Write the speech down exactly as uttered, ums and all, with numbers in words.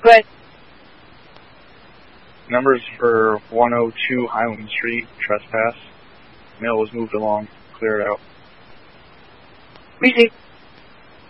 ahead. Numbers for one oh two Highland Street, trespass. Mail was moved along. Clear it out. Receive.